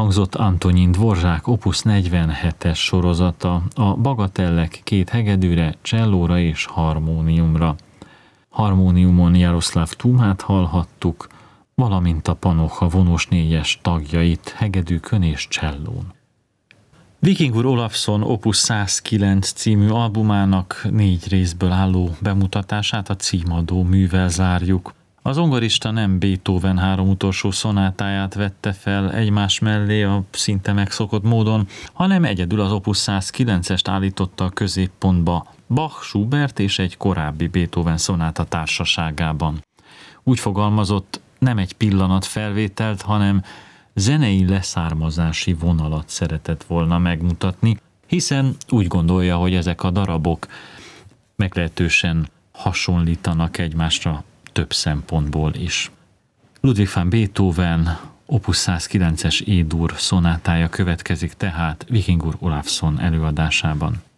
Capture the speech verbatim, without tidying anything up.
Elhangzott Antonín Dvorzsák opus negyvenhetes sorozata, a bagatellek két hegedűre, csellóra és harmóniumra. Harmóniumon Jaroszláv Tumát hallhattuk, valamint a Panocha vonós négyes tagjait hegedűkön és csellón. Vikingur Olafsson opus százkilenc című albumának négy részből álló bemutatását a címadó művel zárjuk. Az zongorista nem Beethoven három utolsó szonátáját vette fel egymás mellé a szinte megszokott módon, hanem egyedül az opus százkilencest állította a középpontba Bach, Schubert és egy korábbi Beethoven szonáta társaságában. Úgy fogalmazott, nem egy pillanat felvételt, hanem zenei leszármazási vonalat szeretett volna megmutatni, hiszen úgy gondolja, hogy ezek a darabok meglehetősen hasonlítanak egymásra több szempontból is. Ludwig van Beethoven opus százkilences E-dur szonátája következik tehát Vikingur Olafsson előadásában.